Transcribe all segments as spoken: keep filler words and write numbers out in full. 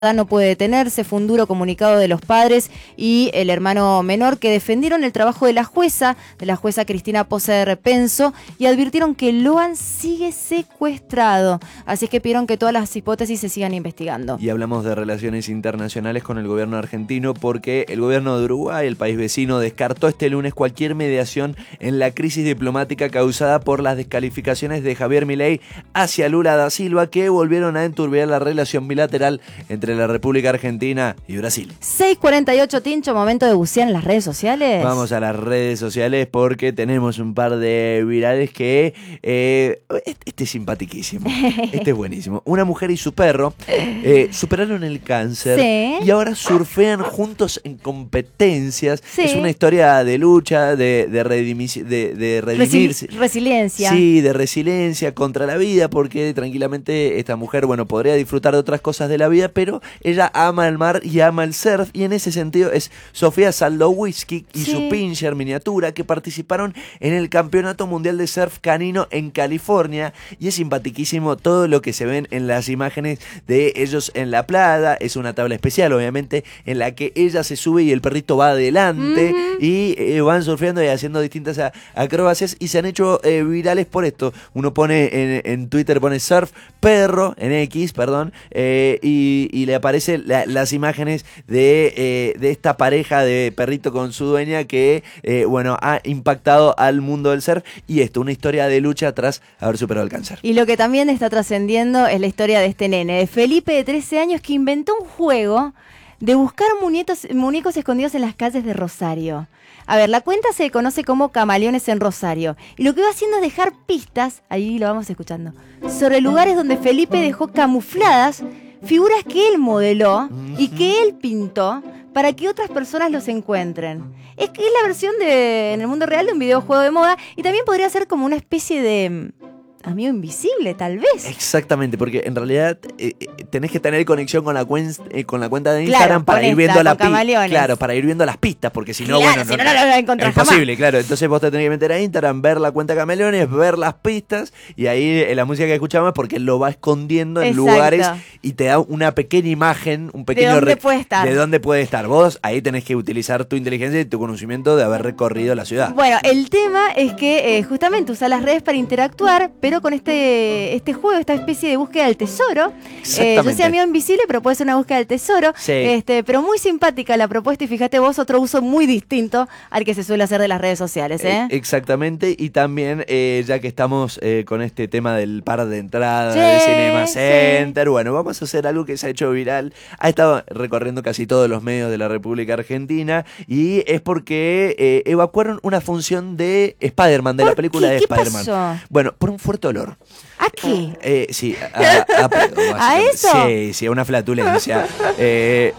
no puede detenerse. Fue un duro comunicado de los padres y el hermano menor que defendieron el trabajo de la jueza, de la jueza Cristina Posse de Repenso, y advirtieron que Loan sigue secuestrado. Así es que pidieron que todas las hipótesis se sigan investigando. Y hablamos de relaciones internacionales con el gobierno argentino porque el gobierno de Uruguay, el país vecino, descartó este lunes cualquier mediación en la crisis diplomática causada por las descalificaciones de Javier Milei hacia Lula da Silva, que volvieron a enturbiar la relación bilateral entre la República Argentina y Brasil. seis cuarenta y ocho, Tincho, momento de bucear en las redes sociales. Vamos a las redes sociales porque tenemos un par de virales que... Eh, este es simpaticísimo, este es buenísimo. Una mujer y su perro eh, superaron el cáncer, sí, y ahora surfean juntos en competencias. Sí. Es una historia de lucha, de, de, redimi- de, de redimirse. Resi- resiliencia. Sí, de resiliencia contra la vida, porque tranquilamente esta mujer, bueno, podría disfrutar de otras cosas de la vida, pero ella ama el mar y ama el surf, y en ese sentido es Sofía Saldowiski y sí. su pincher miniatura, que participaron en el Campeonato Mundial de Surf Canino en California, y es simpaticísimo todo lo que se ven en las imágenes de ellos en la playa. Es una tabla especial, obviamente, en la que ella se sube y el perrito va adelante, uh-huh. y eh, van surfeando y haciendo distintas acrobacias, y se han hecho eh, virales por esto. Uno pone en, en Twitter, pone surf perro, en X, perdón, eh, y, y le aparecen la, las imágenes de, eh, de esta pareja de perrito con su dueña que, eh, bueno, ha impactado al mundo del surf, y esto, una historia de lucha tras haber superado el cáncer. Y lo que también está trascendiendo es la historia de este nene, de Felipe, de trece años, que inventó un juego de buscar muñecos, muñecos escondidos en las calles de Rosario. A ver, la cuenta se conoce como Camaleones en Rosario, y lo que va haciendo es dejar pistas, ahí lo vamos escuchando, sobre lugares donde Felipe dejó camufladas figuras que él modeló y que él pintó para que otras personas los encuentren. Es que es la versión de, en el mundo real, de un videojuego de moda, y también podría ser como una especie de amigo invisible, tal vez. Exactamente, porque en realidad eh, tenés que tener conexión con la, cuen- eh, con la cuenta de Instagram, claro, para ir viendo la pi- claro, para ir viendo las pistas, porque si no, claro, bueno, si no, no, no lo vas a encontrar es imposible, jamás. claro. Entonces vos te tenés que meter a Instagram, ver la cuenta Camaleones, ver las pistas, y ahí eh, la música que escuchamos es porque él lo va escondiendo en Exacto. lugares y te da una pequeña imagen, un pequeño de dónde re- puede estar. de dónde puede estar. Vos ahí tenés que utilizar tu inteligencia y tu conocimiento de haber recorrido la ciudad. Bueno, el tema es que eh, justamente usa las redes para interactuar, pero con este este juego, esta especie de búsqueda del tesoro. Eh, yo sé amigo invisible, pero puede ser una búsqueda del tesoro. Sí. Este, pero muy simpática la propuesta, y fíjate vos, otro uso muy distinto al que se suele hacer de las redes sociales, ¿eh? Eh, exactamente, y también eh, ya que estamos eh, con este tema del par de entradas sí, del Cinema Center, sí. bueno, vamos a hacer algo que se ha hecho viral, ha estado recorriendo casi todos los medios de la República Argentina, y es porque eh, evacuaron una función de Spider-Man, de la película qué? de ¿Qué Spider-Man. Pasó? Bueno, por un fuerte olor. ¿A qué? Eh, sí, a, a, a, ¿A eso? Sí, sí, a una flatulencia. eh,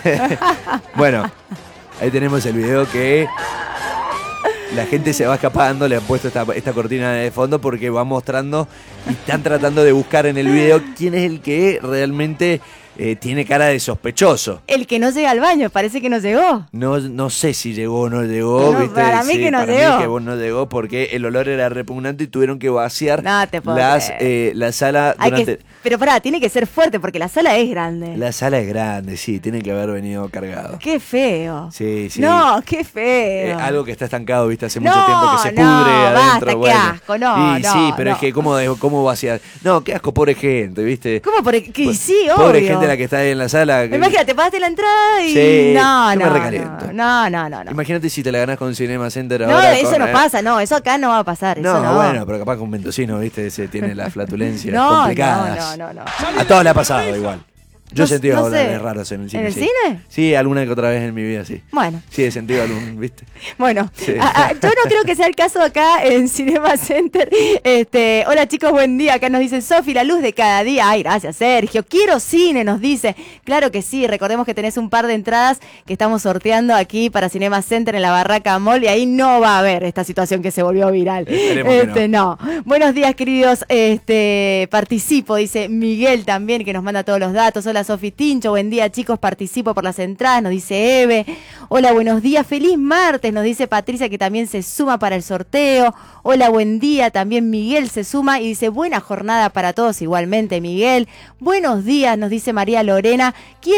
bueno, ahí tenemos el video que la gente se va escapando, le han puesto esta, esta cortina de fondo porque va mostrando y están tratando de buscar en el video quién es el que realmente eh, tiene cara de sospechoso. El que no llega al baño, parece que no llegó. No, no sé si llegó o no llegó. No, ¿viste? para mí sí, que no para llegó. Mí que vos no llegó porque el olor era repugnante y tuvieron que vaciar no te puedo las, eh, la sala Hay durante... que, pero pará, tiene que ser fuerte porque la sala es grande. La sala es grande, sí, tiene que haber venido cargado. Qué feo. Sí, sí. No, qué feo. Eh, algo que está estancado, viste, hace no, mucho tiempo que se pudre no, adentro. Basta, bueno. qué asco, no, y no, sí, pero no. es que cómo, cómo vaciar. No, qué asco, pobre gente, viste. ¿Cómo por que Pues, sí, obvio? Pobre gente la que está ahí en la sala. Que... Imagínate, pagaste la entrada y sí, no, yo no, me recaliento. no, no, no, no. Imagínate si te la ganás con Cinema Center no, ahora. eso con, no eh... pasa, no, eso acá no va a pasar. No, eso no, bueno, pero capaz con Mendocino, viste, ese tiene las flatulencias no, complicadas. No, no, no, no. A todos le ha pasado igual. Yo no, he sentido no olores sé. raros en el cine. ¿En el sí. cine? Sí, alguna que otra vez en mi vida, sí. Bueno. Sí, he sentido algún, ¿viste? Bueno, sí. a, a, yo no creo que sea el caso acá en Cinema Center. Este, hola chicos, buen día. Acá nos dice Sofi, la luz de cada día. Ay, gracias Sergio. Quiero cine, nos dice. Claro que sí, recordemos que tenés un par de entradas que estamos sorteando aquí para Cinema Center en la Barraca Mall, y ahí no va a haber esta situación que se volvió viral. Esperemos este, que no. no. Buenos días, queridos. Este, participo, dice Miguel también, que nos manda todos los datos. Hola Hola Sofi Tincho, buen día chicos, participo por las entradas, nos dice Eve. Hola, buenos días, feliz martes, nos dice Patricia que también se suma para el sorteo. Hola, buen día, también Miguel se suma y dice buena jornada para todos igualmente Miguel. Buenos días, nos dice María Lorena.